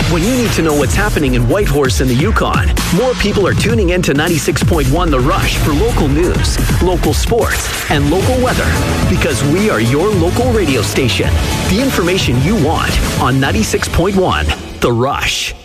When you need to know what's happening in Whitehorse and the Yukon, more people are tuning in to 96.1 The Rush for local news, local sports, and local weather. Because we are your local radio station. The information you want on 96.1 The Rush.